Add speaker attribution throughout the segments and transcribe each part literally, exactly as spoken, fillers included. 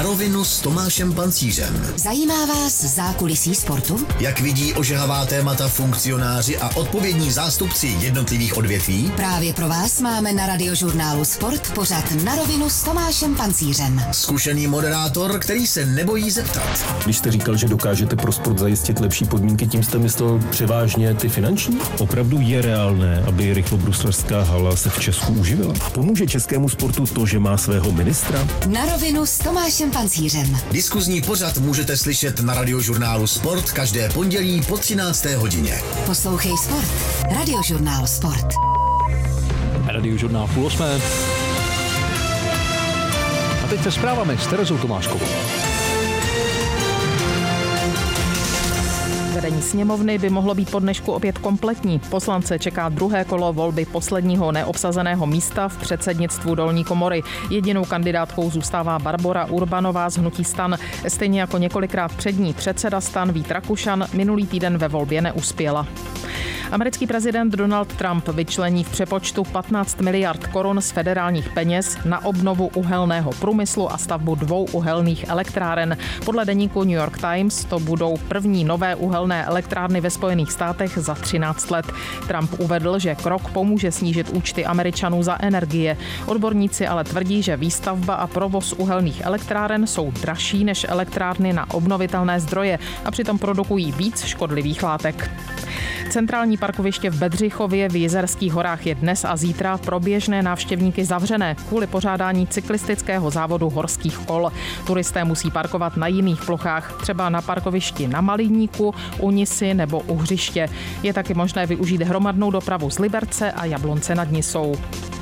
Speaker 1: rovinu s Tomášem Pancířem.
Speaker 2: Zajímá vás zákulisí sportu?
Speaker 1: Jak vidí ožehavá témata funkcionáři a odpovědní zástupci jednotlivých odvětví?
Speaker 2: Právě pro vás máme na Radiožurnálu Sport pořad Na rovinu s Tomášem Pancířem.
Speaker 1: Zkušený moderátor, který se nebojí zeptat.
Speaker 3: Když jste říkal, že dokážete pro sport zajistit lepší podmínky, tím jste myslel převážně ty finanční? Opravdu je reálné, aby rychlobruslařská hala se v Česku uživila? Pomůže českému sportu to, že má svého ministra?
Speaker 2: Na rovinu s Tomášem Pancířem.
Speaker 1: Diskuzní pořad můžete slyšet na Radiožurnálu Sport každé pondělí po třinácté hodině.
Speaker 2: Poslouchej Sport. Radiožurnál Sport.
Speaker 4: Radiožurnál půl osmé. A teď se zprávami s Terezou Tomáškovou.
Speaker 5: Vedení sněmovny by mohlo být po dnešku opět kompletní. Poslance čeká druhé kolo volby posledního neobsazeného místa v předsednictvu dolní komory. Jedinou kandidátkou zůstává Barbora Urbanová z hnutí STAN. Stejně jako několikrát před ní předseda STAN Vít Rakušan minulý týden ve volbě neuspěla. Americký prezident Donald Trump vyčlení v přepočtu patnáct miliard korun z federálních peněz na obnovu uhelného průmyslu a stavbu dvou uhelných elektráren. Podle deníku New York Times to budou první nové uhelné elektrárny ve Spojených státech za třináct let. Trump uvedl, že krok pomůže snížit účty Američanů za energie. Odborníci ale tvrdí, že výstavba a provoz uhelných elektráren jsou dražší než elektrárny na obnovitelné zdroje a přitom produkují víc škodlivých látek. Centrální parkoviště v Bedřichově v Jizerských horách je dnes a zítra pro běžné návštěvníky zavřené kvůli pořádání cyklistického závodu horských kol. Turisté musí parkovat na jiných plochách, třeba na parkovišti na Malíníku, u Nisy nebo u Hřiště. Je taky možné využít hromadnou dopravu z Liberce a Jablonce nad Nisou.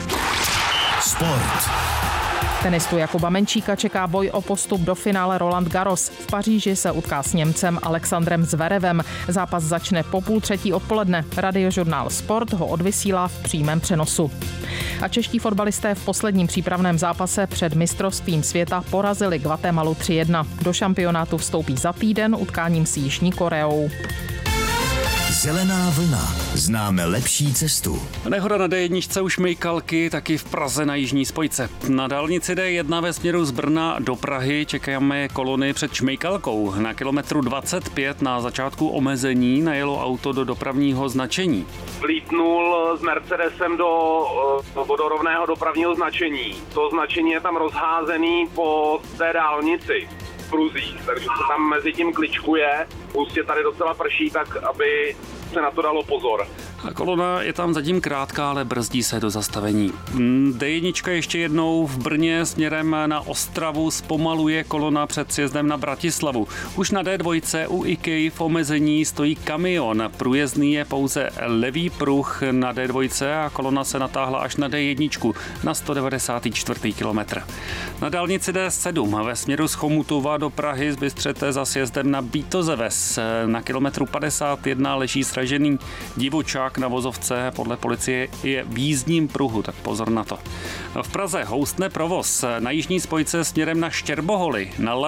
Speaker 1: Sport.
Speaker 5: Tenistu Jakuba Menčíka čeká boj o postup do finále Roland Garros. V Paříži se utká s Němcem Alexandrem Zverevem. Zápas začne po půl třetí odpoledne. Radiožurnál Sport ho odvysílá v přímém přenosu. A čeští fotbalisté v posledním přípravném zápase před mistrovstvím světa porazili Guatemalu tři jedna. Do šampionátu vstoupí za týden utkáním s Jižní Koreou.
Speaker 1: Zelená vlna. Známe lepší cestu.
Speaker 6: Nehoda na dé jedna u Šmejkalky, taky v Praze na jižní spojce. Na dálnici dé jedna ve směru z Brna do Prahy čekáme kolony před Šmejkalkou. Na kilometru dvacet pět na začátku omezení najelo auto do dopravního značení.
Speaker 7: Vlítnul s Mercedesem do vodorovného dopravního značení. To značení je tam rozházený po té dálnici. Pruzích, takže se tam mezi tím kličkuje, prostě tady docela prší, tak aby se na to dalo pozor.
Speaker 6: A kolona je tam zatím krátká, ale brzdí se do zastavení. dé jedna ještě jednou v Brně směrem na Ostravu zpomaluje kolona před sjezdem na Bratislavu. Už na dé dva u IKEA v omezení stojí kamion. Průjezdný je pouze levý pruh na dé dva a kolona se natáhla až na dé jedna na sto devadesát čtyři kilometr. Na dálnici dé sedm ve směru z Chomutova do Prahy z Bystřete za sjezdem na Bítozeves. Na kilometru padesát jedna leží sražený divočák na vozovce, podle policie je v jízdním pruhu, tak pozor na to. V Praze houstne provoz na jižní spojce směrem na Štěrboholy. Na